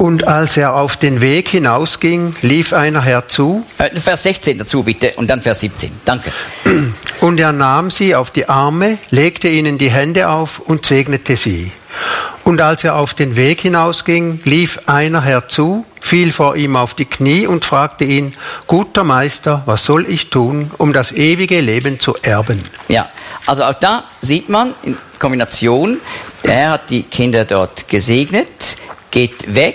Und als er auf den Weg hinausging, lief einer herzu. Vers 16 dazu bitte und dann Vers 17. Danke. Und er nahm sie auf die Arme, legte ihnen die Hände auf und segnete sie. Und als er auf den Weg hinausging, lief einer herzu, fiel vor ihm auf die Knie und fragte ihn: Guter Meister, was soll ich tun, um das ewige Leben zu erben? Ja, also auch da sieht man in Kombination, der Herr hat die Kinder dort gesegnet, geht weg,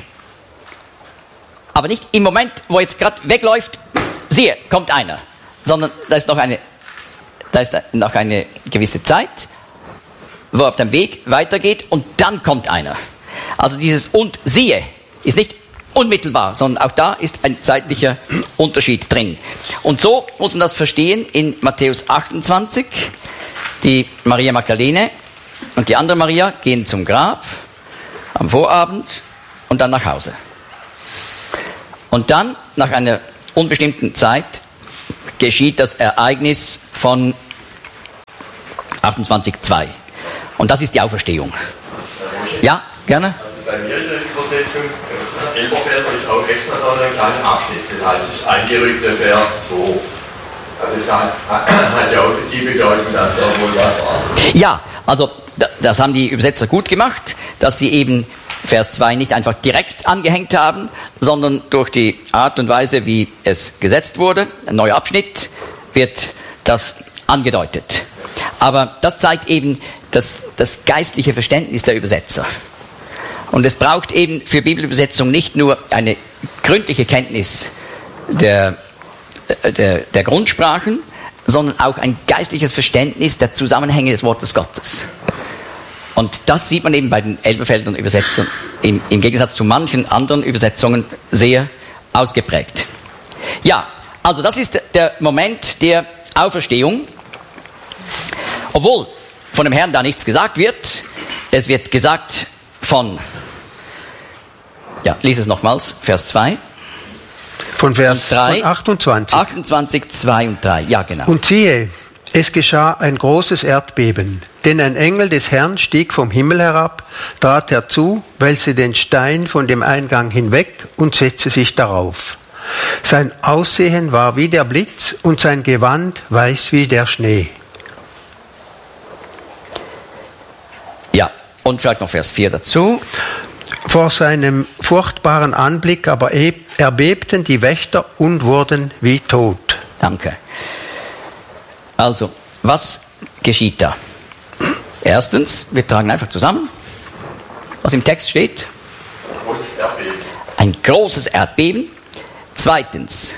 aber nicht im Moment, wo jetzt gerade wegläuft, siehe, kommt einer, sondern da ist noch eine gewisse Zeit, wo er auf dem Weg weitergeht und dann kommt einer. Also dieses und siehe ist nicht unmittelbar, sondern auch da ist ein zeitlicher Unterschied drin. Und so muss man das verstehen in Matthäus 28. Die Maria Magdalene und die andere Maria gehen zum Grab am Vorabend und dann nach Hause. Und dann, nach einer unbestimmten Zeit, geschieht das Ereignis von 28,2. Und das ist die Auferstehung. Ja, gerne. Also bei mir in der Übersetzung, Elberfelder ist auch extra da ein kleiner Abschnitt. Das heißt, es ist eingerückt der Vers 2. Also das hat ja auch die Bedeutung, dass da wohl was war. Ja, also das haben die Übersetzer gut gemacht, dass sie eben Vers 2 nicht einfach direkt angehängt haben, sondern durch die Art und Weise, wie es gesetzt wurde, ein neuer Abschnitt, wird das angedeutet. Aber das zeigt eben das geistliche Verständnis der Übersetzer. Und es braucht eben für Bibelübersetzung nicht nur eine gründliche Kenntnis der Grundsprachen, sondern auch ein geistliches Verständnis der Zusammenhänge des Wortes Gottes. Und das sieht man eben bei den Elberfeldern Übersetzern im Gegensatz zu manchen anderen Übersetzungen sehr ausgeprägt. Ja, also das ist der Moment der Auferstehung. Obwohl von dem Herrn da nichts gesagt wird, es wird gesagt von, ja, lies es nochmals, Vers 2. Von Vers 3, 28. 28, 2 und 3, ja genau. Und siehe, es geschah ein großes Erdbeben, denn ein Engel des Herrn stieg vom Himmel herab, trat herzu, wälzte den Stein von dem Eingang hinweg und setzte sich darauf. Sein Aussehen war wie der Blitz und sein Gewand weiß wie der Schnee. Ja, und vielleicht noch Vers 4 dazu. Vor seinem furchtbaren Anblick aber erbebten die Wächter und wurden wie tot. Danke. Also, was geschieht da? Erstens, wir tragen einfach zusammen, was im Text steht. Großes Erdbeben. Ein großes Erdbeben. Zweitens,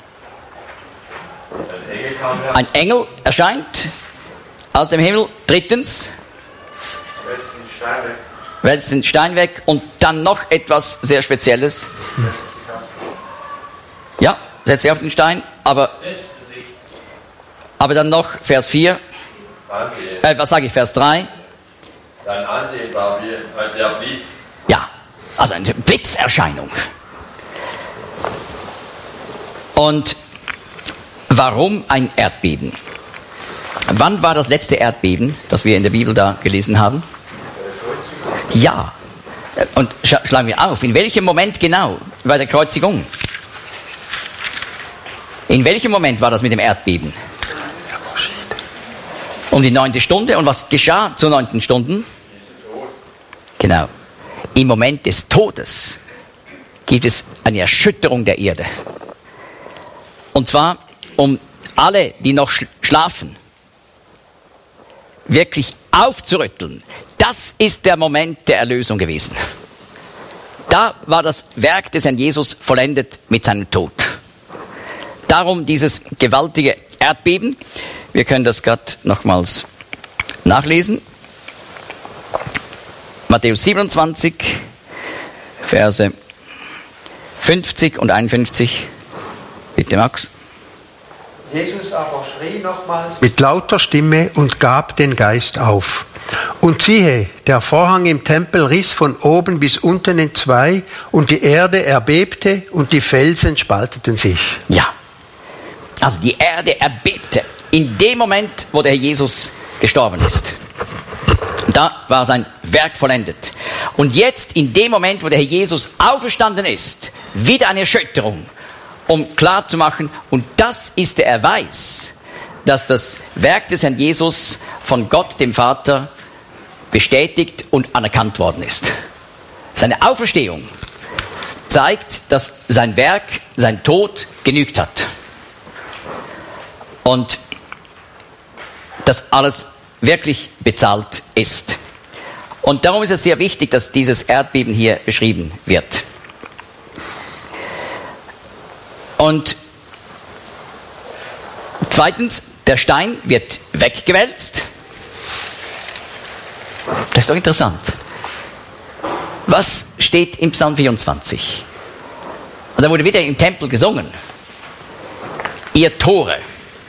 Ein Engel kam her, ein Engel erscheint aus dem Himmel. Drittens, wälzt den Stein weg. wälzt den Stein weg und dann noch etwas sehr Spezielles. Ja, setzt sich auf den Stein, aber dann noch Vers 4, Ansehen. Vers 3. Sein Ansehen war wie der Blitz. Ja, also eine Blitzerscheinung. Und warum ein Erdbeben? Wann war das letzte Erdbeben, das wir in der Bibel da gelesen haben? Ja. Und schlagen wir auf, in welchem Moment genau? Bei der Kreuzigung. In welchem Moment war das mit dem Erdbeben? Um die 9. Stunde. Und was geschah zur 9. Stunde? Genau. Im Moment des Todes gibt es eine Erschütterung der Erde. Und zwar, um alle, die noch schlafen, wirklich aufzurütteln. Das ist der Moment der Erlösung gewesen. Da war das Werk des Herrn Jesus vollendet mit seinem Tod. Darum dieses gewaltige Erdbeben. Wir können das gerade nochmals nachlesen. Matthäus 27, Verse 50 und 51. Bitte, Max. Jesus aber schrie nochmals mit lauter Stimme und gab den Geist auf. Und siehe, der Vorhang im Tempel riss von oben bis unten in zwei und die Erde erbebte und die Felsen spalteten sich. Ja, also die Erde erbebte in dem Moment, wo der Herr Jesus gestorben ist. Da war sein Werk vollendet. Und jetzt, in dem Moment, wo der Herr Jesus auferstanden ist, wieder eine Erschütterung, um klarzumachen, und das ist der Erweis, dass das Werk des Herrn Jesus von Gott, dem Vater, bestätigt und anerkannt worden ist. Seine Auferstehung zeigt, dass sein Werk, sein Tod genügt hat. Und dass alles wirklich bezahlt ist. Und darum ist es sehr wichtig, dass dieses Erdbeben hier beschrieben wird. Und zweitens, der Stein wird weggewälzt. Das ist doch interessant. Was steht im Psalm 24? Und da wurde wieder im Tempel gesungen. Ihr Tore,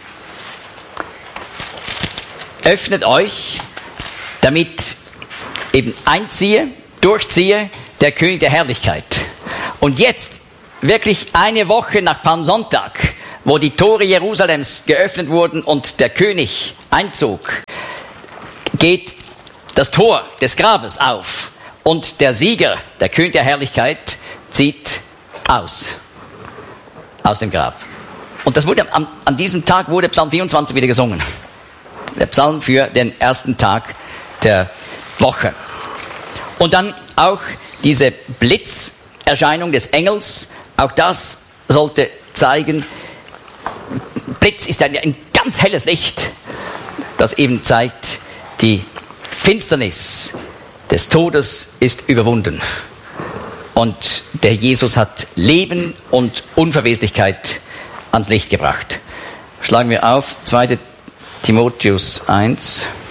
öffnet euch, damit eben einziehe, durchziehe der König der Herrlichkeit. Und jetzt, wirklich eine Woche nach Palmsonntag, wo die Tore Jerusalems geöffnet wurden und der König einzog, geht das Tor des Grabes auf und der Sieger, der König der Herrlichkeit, zieht aus dem Grab. Und das wurde an diesem Tag wurde Psalm 24 wieder gesungen. Der Psalm für den ersten Tag der Woche. Und dann auch diese Blitzerscheinung des Engels, auch das sollte zeigen, Blitz ist ein ganz helles Licht, das eben zeigt, die Finsternis des Todes ist überwunden. Und der Jesus hat Leben und Unverweslichkeit ans Licht gebracht. Schlagen wir auf, 2. Timotheus 1.